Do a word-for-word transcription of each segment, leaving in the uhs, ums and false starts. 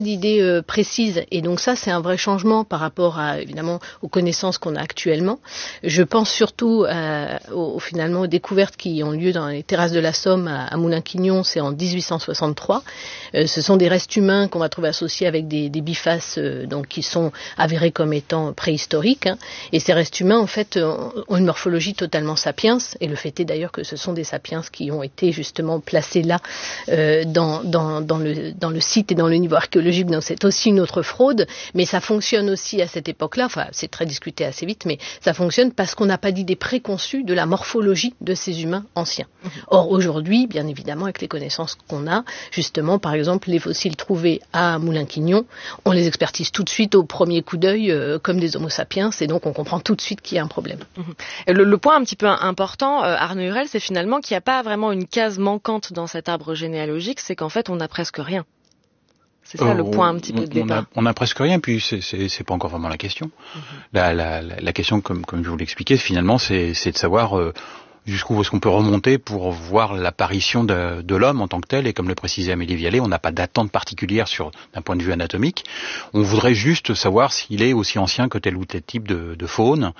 d'idées euh, précises, et donc ça c'est un vrai changement par rapport à évidemment aux connaissances qu'on a actuellement. Je pense surtout euh, aux, finalement aux découvertes qui ont lieu dans les terrasses de la Somme à, à Moulins-Quignon, c'est en dix-huit cent soixante-trois. Euh, ce sont des restes humains qu'on va trouver associés avec des, des bifaces euh, donc qui sont avérés comme étant préhistoriques, hein. Et ces restes humains en fait ont, ont une morphologie totalement sapiens, et le fait est d'ailleurs que ce sont des sapiens qui ont été justement placés là euh, dans, dans, dans, le, dans le site et dans le niveau archéologique. Donc c'est aussi une autre fraude, mais ça fonctionne aussi à cette époque-là, enfin c'est très discuté assez vite, mais ça fonctionne parce qu'on n'a pas d'idée préconçue de la morphologie de ces humains anciens. Mmh. Or aujourd'hui, bien évidemment, avec les connaissances qu'on a, justement, par exemple, les fossiles trouvés à Moulins-Quignon, on les expertise tout de suite au premier coup d'œil euh, comme des homo sapiens, et donc on comprend tout de suite qu'il y a un problème. Mmh. Et le, le point un petit peu important, euh, Arnaud Hurel, c'est finalement qu'il n'y a pas vraiment une case manquante dans cet arbre généalogique, c'est qu'en fait on n'a presque rien. C'est ça euh, le point un petit peu de on départ. A, on a presque rien, puis c'est, c'est, c'est pas encore vraiment la question. Mm-hmm. La, la, la, la question, comme, comme je vous l'expliquais, finalement, c'est, c'est de savoir euh, jusqu'où est-ce qu'on peut remonter pour voir l'apparition de, de l'homme en tant que tel. Et comme le précisait Amélie Vialet, on n'a pas d'attente particulière sur d'un point de vue anatomique. On voudrait juste savoir s'il est aussi ancien que tel ou tel type de, de faune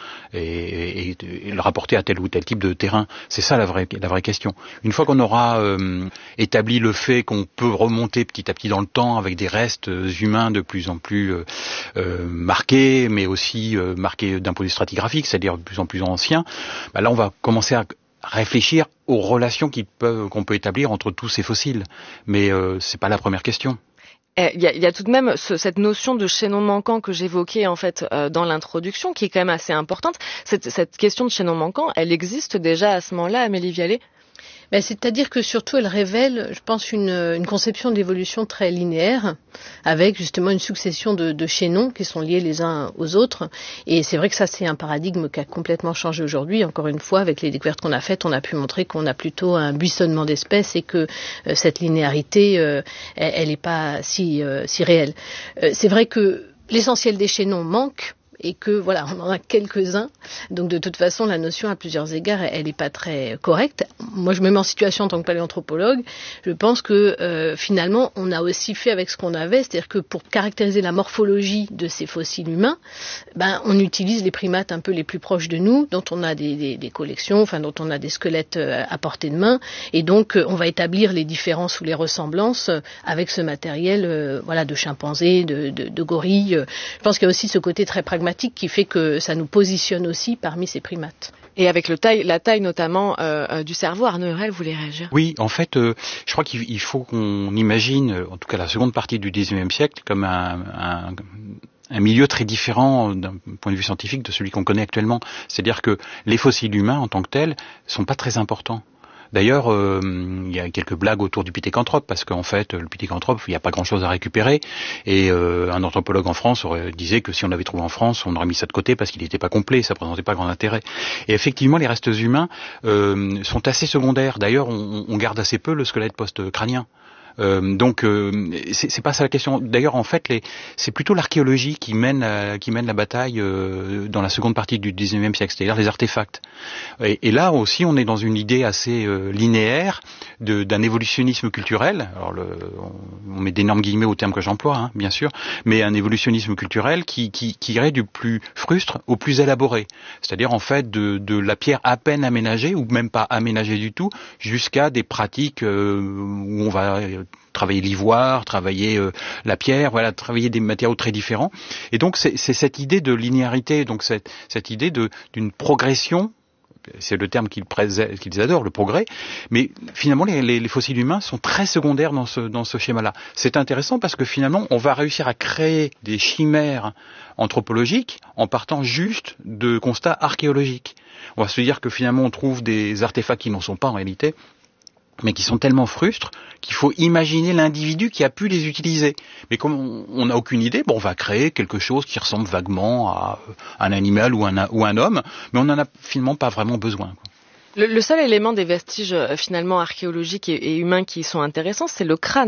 et, et, et le rapporter à tel ou tel type de terrain. C'est ça la vraie, la vraie question. Une fois qu'on aura euh, établi le fait qu'on peut remonter petit à petit dans le temps avec des restes humains de plus en plus euh, euh, marqués, mais aussi euh, marqués d'un point de vue stratigraphique, c'est-à-dire de plus en plus anciens, bah là on va commencer à réfléchir aux relations qu'ils peuvent, qu'on peut établir entre tous ces fossiles. Mais euh, c'est pas la première question. Il y, a, il y a tout de même ce, cette notion de chaînon manquant que j'évoquais en fait euh, dans l'introduction, qui est quand même assez importante. Cette, cette question de chaînon manquant, elle existe déjà à ce moment-là, Amélie Vialet ? Ben, c'est-à-dire que surtout elle révèle, je pense, une, une conception d'évolution très linéaire, avec justement une succession de, de chaînons qui sont liés les uns aux autres. Et c'est vrai que ça, c'est un paradigme qui a complètement changé aujourd'hui. Encore une fois, avec les découvertes qu'on a faites, on a pu montrer qu'on a plutôt un buissonnement d'espèces et que euh, cette linéarité, euh, elle n'est pas si, euh, si réelle. Euh, c'est vrai que l'essentiel des chaînons manque, et que voilà, on en a quelques-uns. Donc de toute façon, la notion à plusieurs égards, elle n'est pas très correcte. Moi, je me mets en situation en tant que paléanthropologue. Je pense que euh, finalement, on a aussi fait avec ce qu'on avait, c'est-à-dire que pour caractériser la morphologie de ces fossiles humains, ben on utilise les primates un peu les plus proches de nous, dont on a des, des, des collections, enfin dont on a des squelettes euh, à portée de main, et donc euh, on va établir les différences ou les ressemblances euh, avec ce matériel, euh, voilà, de chimpanzés, de, de, de gorilles. Je pense qu'il y a aussi ce côté très pragmatique qui fait que ça nous positionne aussi parmi ces primates. Et avec le taille, la taille notamment euh, du cerveau, Arnaud Hurel voulait réagir. Oui, en fait, euh, je crois qu'il faut qu'on imagine, en tout cas la seconde partie du dix-neuvième siècle, comme un, un, un milieu très différent d'un point de vue scientifique de celui qu'on connaît actuellement. C'est-à-dire que les fossiles humains en tant que tels sont pas très importants. D'ailleurs, euh, il y a quelques blagues autour du pithécanthrope, parce qu'en fait, le pithécanthrope, il n'y a pas grand-chose à récupérer, et euh, un anthropologue en France aurait, disait que si on l'avait trouvé en France, on aurait mis ça de côté parce qu'il n'était pas complet, ça présentait pas grand intérêt. Et effectivement, les restes humains euh, sont assez secondaires. D'ailleurs, on, on garde assez peu le squelette post-crânien. Euh, donc euh, c'est, c'est pas ça la question. D'ailleurs, en fait, les, c'est plutôt l'archéologie qui mène la, qui mène la bataille euh, dans la seconde partie du dix-neuvième siècle, c'est-à-dire les artefacts. Et, et là aussi, on est dans une idée assez euh, linéaire de, d'un évolutionnisme culturel. Alors, le, on, on met d'énormes guillemets au terme que j'emploie, hein, bien sûr, mais un évolutionnisme culturel qui, qui, qui irait du plus frustre au plus élaboré. C'est-à-dire en fait de, de la pierre à peine aménagée ou même pas aménagée du tout, jusqu'à des pratiques euh, où on va travailler l'ivoire, travailler euh, la pierre, voilà, travailler des matériaux très différents. Et donc c'est, c'est cette idée de linéarité, donc cette, cette idée de d'une progression. C'est le terme qu'ils, prés- qu'ils adorent, le progrès. Mais finalement, les, les, les fossiles humains sont très secondaires dans ce, dans ce schéma-là. C'est intéressant parce que finalement, on va réussir à créer des chimères anthropologiques en partant juste de constats archéologiques. On va se dire que finalement, on trouve des artefacts qui n'en sont pas en réalité, mais qui sont tellement frustres qu'il faut imaginer l'individu qui a pu les utiliser. Mais comme on n'a aucune idée, bon, on va créer quelque chose qui ressemble vaguement à un animal ou un, ou un homme, mais on n'en a finalement pas vraiment besoin, quoi. Le, le seul élément des vestiges euh, finalement archéologiques et, et humains qui sont intéressants, c'est le crâne.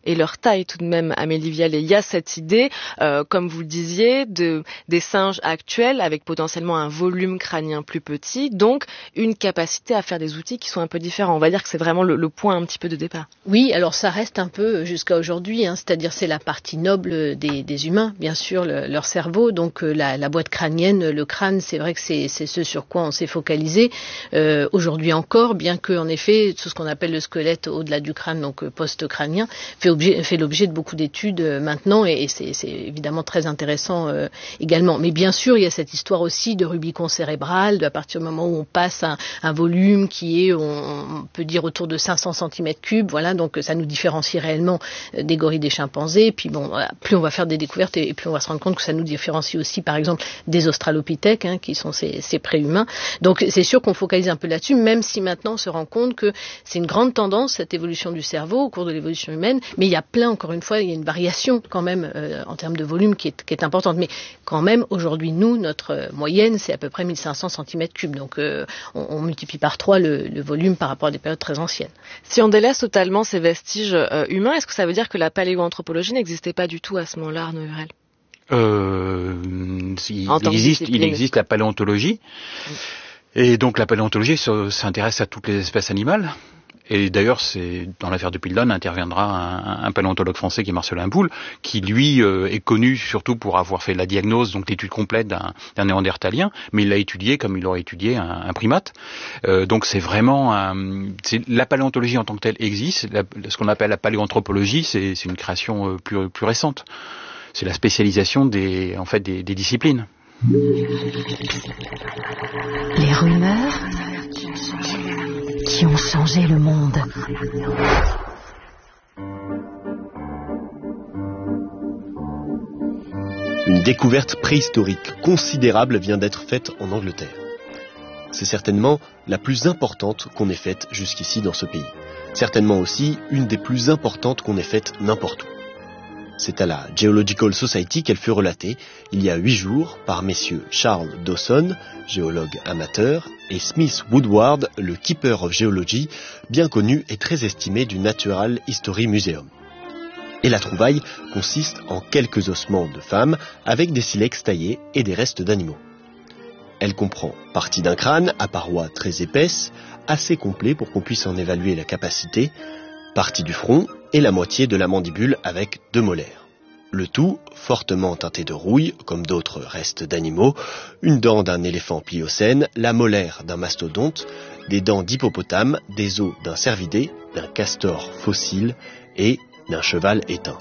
et leur taille tout de même, Amélie Vialet. Il y a cette idée, euh, comme vous le disiez, de, des singes actuels avec potentiellement un volume crânien plus petit, donc une capacité à faire des outils qui sont un peu différents. On va dire que c'est vraiment le, le point un petit peu de départ. Oui, alors ça reste un peu jusqu'à aujourd'hui, hein, c'est-à-dire c'est la partie noble des, des humains, bien sûr, le, leur cerveau, donc euh, la, la boîte crânienne, le crâne, c'est vrai que c'est, c'est ce sur quoi on s'est focalisé euh, aujourd'hui encore, bien que en effet, tout ce qu'on appelle le squelette au-delà du crâne, donc euh, post-crânien, fait Objet, fait l'objet de beaucoup d'études euh, maintenant et, et c'est, c'est évidemment très intéressant euh, également. Mais bien sûr, il y a cette histoire aussi de Rubicon cérébral, de, à partir du moment où on passe un, un volume qui est, on, on peut dire, autour de cinq cents centimètres cubes. Voilà, donc ça nous différencie réellement euh, des gorilles, des chimpanzés. Et puis bon, voilà, plus on va faire des découvertes et, et plus on va se rendre compte que ça nous différencie aussi, par exemple, des australopithèques, hein, qui sont ces, ces préhumains. Donc c'est sûr qu'on focalise un peu là-dessus, même si maintenant on se rend compte que c'est une grande tendance, cette évolution du cerveau au cours de l'évolution humaine. Mais il y a plein, encore une fois, il y a une variation quand même euh, en termes de volume qui est, qui est importante. Mais quand même, aujourd'hui, nous, notre euh, moyenne, c'est à peu près mille cinq cents centimètres cubes. Donc euh, on, on multiplie par trois le, le volume par rapport à des périodes très anciennes. Si on délaisse totalement ces vestiges euh, humains, est-ce que ça veut dire que la paléoanthropologie n'existait pas du tout à ce moment-là, Arnaud Hurel ? euh, il, existe, il existe la paléontologie. Mm. Et donc la paléontologie s'intéresse à toutes les espèces animales. Et d'ailleurs, c'est dans l'affaire de Piltdown interviendra un, un paléontologue français qui est Marcelin Boule, qui lui euh, est connu surtout pour avoir fait la diagnose, donc l'étude complète d'un, d'un néandertalien, mais il l'a étudié comme il aurait étudié un, un primate. Euh, donc c'est vraiment un, c'est, la paléontologie en tant que telle existe. La, ce qu'on appelle la paléoanthropologie, c'est, c'est une création euh, plus, plus récente. C'est la spécialisation des, en fait, des, des disciplines. Les rumeurs qui ont changé le monde. Une découverte préhistorique considérable vient d'être faite en Angleterre. C'est certainement la plus importante qu'on ait faite jusqu'ici dans ce pays. Certainement aussi une des plus importantes qu'on ait faites n'importe où. C'est à la Geological Society qu'elle fut relatée il y a huit jours par messieurs Charles Dawson, géologue amateur, et Smith Woodward, le Keeper of Geology, bien connu et très estimé du Natural History Museum. Et la trouvaille consiste en quelques ossements de femmes avec des silex taillés et des restes d'animaux. Elle comprend partie d'un crâne à parois très épaisses, assez complet pour qu'on puisse en évaluer la capacité, partie du front et la moitié de la mandibule avec deux molaires. Le tout fortement teinté de rouille, comme d'autres restes d'animaux, une dent d'un éléphant pliocène, la molaire d'un mastodonte, des dents d'hippopotame, des os d'un cervidé, d'un castor fossile et d'un cheval éteint.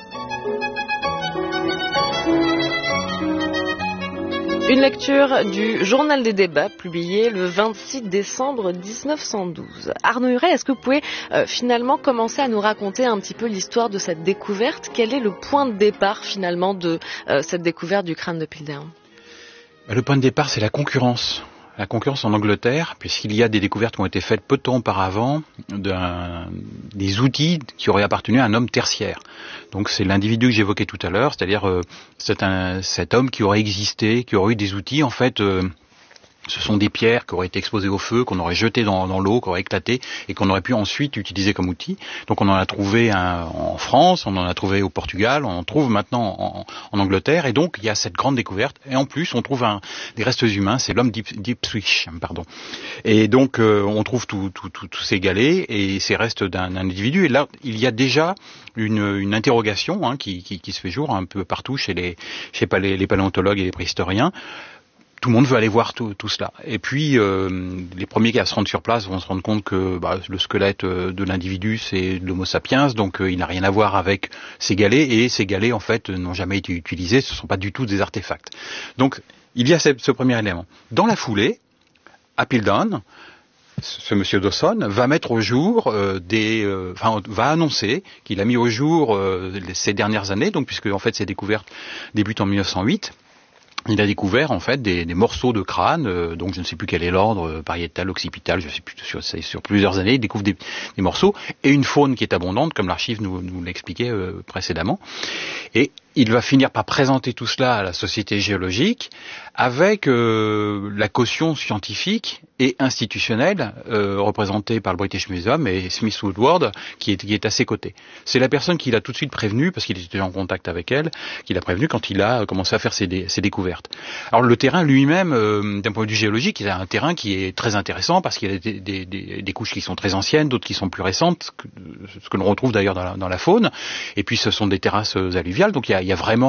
Une lecture du Journal des débats publié le vingt-six décembre dix-neuf cent douze. Arnaud Hurel, est-ce que vous pouvez euh, finalement commencer à nous raconter un petit peu l'histoire de cette découverte ? Quel est le point de départ finalement de euh, cette découverte du crâne de Piltdown ? Le point de départ, c'est la concurrence. La concurrence en Angleterre, puisqu'il y a des découvertes qui ont été faites peu de temps auparavant, d'un, des outils qui auraient appartenu à un homme tertiaire. Donc c'est l'individu que j'évoquais tout à l'heure, c'est-à-dire euh, c'est un, cet homme qui aurait existé, qui aurait eu des outils en fait... Euh, Ce sont des pierres qui auraient été exposées au feu, qu'on aurait jetées dans, dans l'eau, qui auraient éclaté et qu'on aurait pu ensuite utiliser comme outil. Donc on en a trouvé un, en France, on en a trouvé au Portugal, on en trouve maintenant en, en Angleterre. Et donc il y a cette grande découverte. Et en plus on trouve un, des restes humains, c'est l'homme d'Ipswich, pardon. Et donc euh, on trouve tous tout, tout, tout ces galets et ces restes d'un, d'un individu. Et là il y a déjà une, une interrogation hein, qui, qui, qui se fait jour un peu partout chez les, chez les, les paléontologues et les préhistoriens. Tout le monde veut aller voir tout, tout cela. Et puis, euh, les premiers qui à se rendre sur place vont se rendre compte que bah, le squelette de l'individu, c'est de l'Homo sapiens, donc euh, il n'a rien à voir avec ces galets, et ces galets, en fait, n'ont jamais été utilisés, ce ne sont pas du tout des artefacts. Donc, il y a ce, ce premier élément. Dans la foulée, à Piltdown, ce monsieur Dawson va mettre au jour euh, des, euh, enfin, va annoncer qu'il a mis au jour euh, ces dernières années, donc puisque en fait ces découvertes débutent en mille neuf cent huit. Il a découvert en fait des, des morceaux de crâne, euh, donc je ne sais plus quel est l'ordre, euh, pariétal, occipital, je ne sais plus, sur, sur plusieurs années, il découvre des, des morceaux, et une faune qui est abondante, comme l'archive nous, nous l'expliquait euh, précédemment. Et il va finir par présenter tout cela à la Société géologique avec euh, la caution scientifique et institutionnelle euh, représentée par le British Museum et Smith Woodward qui est, qui est à ses côtés. C'est la personne qui l'a tout de suite prévenu, parce qu'il était en contact avec elle, qui l'a prévenu quand il a commencé à faire ses, dé, ses découvertes. Alors le terrain lui-même, euh, d'un point de vue géologique, il a un terrain qui est très intéressant parce qu'il y a des, des, des, des couches qui sont très anciennes, d'autres qui sont plus récentes, que, ce que l'on retrouve d'ailleurs dans la, dans la faune, et puis ce sont des terrasses alluviales, donc il y a, il y a vraiment